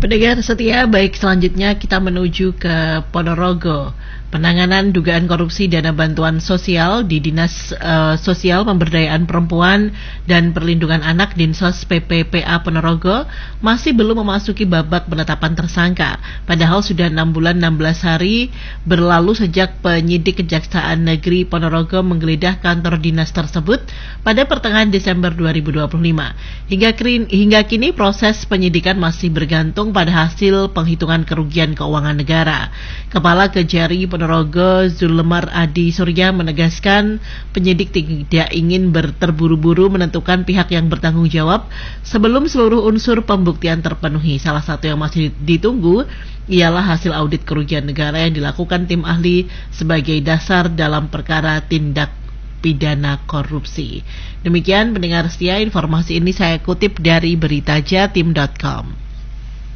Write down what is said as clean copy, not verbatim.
Pendengar setia, baik selanjutnya kita menuju ke Ponorogo. Penanganan dugaan korupsi dana bantuan sosial di Dinas Sosial Pemberdayaan Perempuan dan Perlindungan Anak Dinsos PPPA Ponorogo masih belum memasuki babak penetapan tersangka. Padahal sudah 6 bulan 16 hari berlalu sejak penyidik Kejaksaan Negeri Ponorogo menggeledah kantor dinas tersebut pada pertengahan Desember 2025. Hingga kini proses penyidikan masih bergantung pada hasil penghitungan kerugian keuangan negara. Kepala Kejari Ponorogo Zulmar Adi Surya menegaskan penyidik tidak ingin terburu-buru menentukan pihak yang bertanggung jawab sebelum seluruh unsur pembuktian terpenuhi. Salah satu yang masih ditunggu ialah hasil audit kerugian negara yang dilakukan tim ahli sebagai dasar dalam perkara tindak pidana korupsi. Demikian pendengar setia, informasi ini saya kutip dari beritajatim.com.